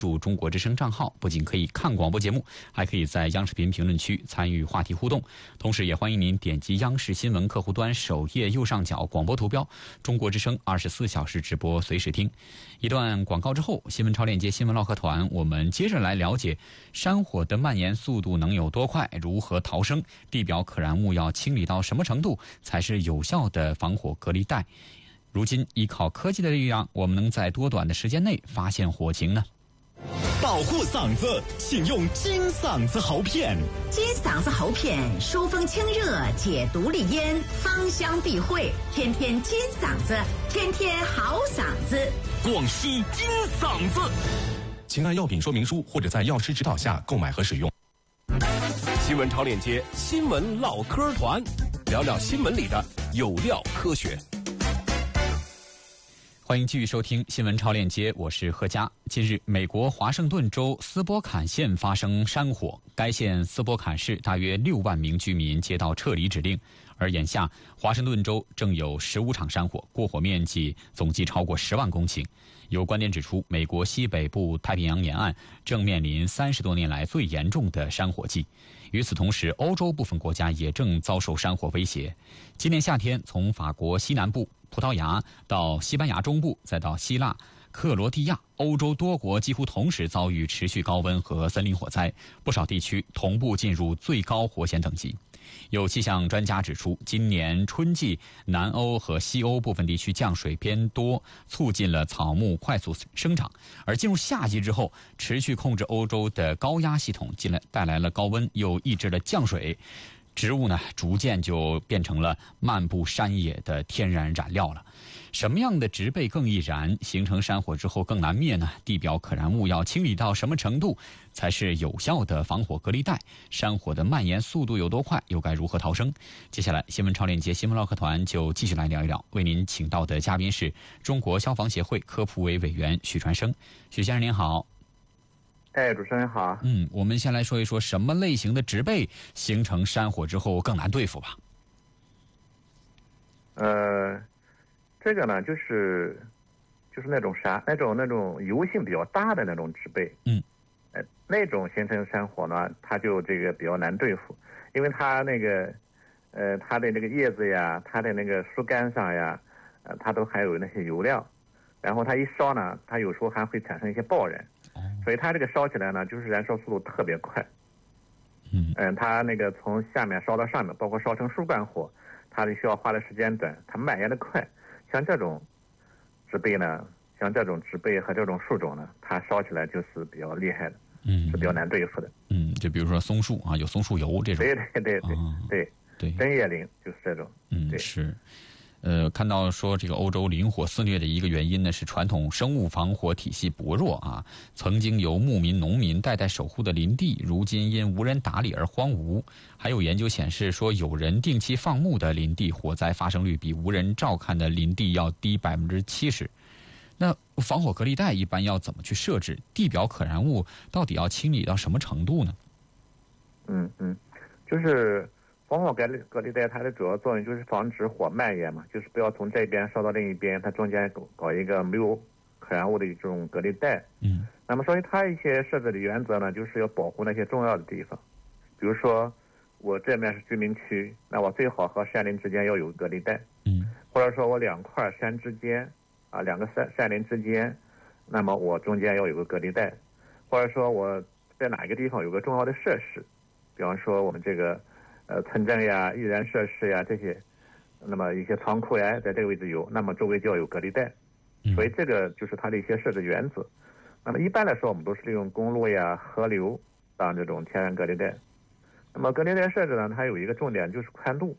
注中国之声账号，不仅可以看广播节目，还可以在央视频评论区参与话题互动。同时也欢迎您点击央视新闻客户端首页右上角广播图标，中国之声24小时直播随时听。一段广告之后，新闻超链接新闻唠嗑团，我们接着来了解山火的蔓延速度能有多快，如何逃生，地表可燃物要清理到什么程度才是有效的防火隔离带。如今依靠科技的力量，我们能在多短的时间内发现火情呢？ 保护嗓子，请用金嗓子喉片。 金嗓子喉片疏风清热，解毒利咽，芳香避秽，天天金嗓子，天天好嗓子。 广西金嗓子，请按药品说明书或者在药师指导下购买和使用。新闻超链接新闻唠嗑团，聊聊新闻里的有料科学。 欢迎继续收听新闻超链接，我是贺佳。近日，美国华盛顿州斯波坎县发生山火，该县斯波坎市大约6万名居民接到撤离指令，而眼下华盛顿州正有15场山火，过火面积总计超过10万公顷。有观点指出，美国西北部太平洋沿岸正面临30多年来最严重的山火季。与此同时，欧洲部分国家也正遭受山火威胁。今年夏天，从法国西南部、葡萄牙到西班牙中部，再到希腊、克罗地亚，欧洲多国几乎同时遭遇持续高温和森林火灾，不少地区同步进入最高火险等级。有气象专家指出，今年春季南欧和西欧部分地区降水偏多，促进了草木快速生长。而进入夏季之后，持续控制欧洲的高压系统带来了高温，又抑制了降水，植物呢逐渐就变成了漫步山野的天然燃料了。什么样的植被更易燃，形成山火之后更难灭呢？地表可燃物要清理到什么程度才是有效的防火隔离带？山火的蔓延速度有多快，又该如何逃生？接下来新闻超链接新闻唠嗑团就继续来聊一聊。为您请到的嘉宾是中国消防协会科普委委员许传生。许先生您好。 主持人好。 我们先来说一说什么类型的植被形成山火之后更难对付吧。 这个呢，就是那种那种油性比较大的那种植被，那种形成山火呢，它就这个比较难对付，因为它那个它的那个叶子呀，它的那个树干上呀，它都含有那些油料，然后它一烧呢，它有时候还会产生一些爆燃，所以它这个烧起来呢，就是燃烧速度特别快。它那个从下面烧到上面，包括烧成树干火，它需要花的时间短，它蔓延的快。像这种植被呢，像这种植被和这种树种呢，它烧起来就是比较厉害的，是比较难对付的。 就比如说松树啊，有松树油这种。 对，针叶林就是这种。 是。看到说这个欧洲林火肆虐的一个原因呢，是传统生物防火体系薄弱啊。曾经由牧民、农民代代守护的林地，如今因无人打理而荒芜。还有研究显示说，有人定期放牧的林地，火灾发生率比无人照看的林地要低70%。那防火隔离带一般要怎么去设置？地表可燃物到底要清理到什么程度呢？ 就是防火隔离带它的主要作用就是防止火蔓延嘛，就是不要从这边烧到另一边，它中间搞一个没有可燃物的这种隔离带。那么所以它一些设置的原则呢，就是要保护那些重要的地方，比如说我这面是居民区，那我最好和山林之间要有隔离带。或者说我2块山之间2个山林之间，那么我中间要有个隔离带。或者说我在哪一个地方有个重要的设施，比方说我们这个村镇呀、易燃设施呀这些，那么一些仓库呀在这个位置有，那么周围就要有隔离带。所以这个就是它的一些设置原则。那么一般来说，我们都是利用公路呀、河流当这种天然隔离带。那么隔离带设置呢，它有一个重点就是宽度。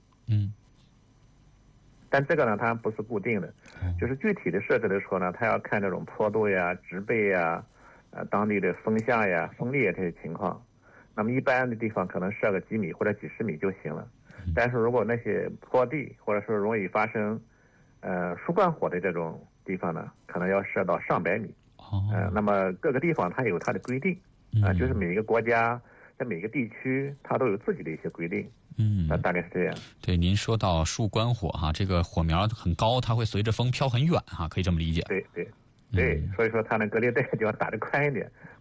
但这个呢，它不是固定的，就是具体的设置的时候呢，它要看这种坡度呀、植被呀、当地的风向呀、风力这些情况。那么一般的地方可能设个几米或者几十米就行了，但是如果那些坡地或者说容易发生树冠火的这种地方呢，可能要设到上百米。那么各个地方它有它的规定就是每一个国家在每个地区它都有自己的一些规定。大概是这样。 对，您说到树冠火哈，这个火苗很高，它会随着风飘很远哈，可以这么理解。 对。 对，所以说它那隔离带就要打得宽一点。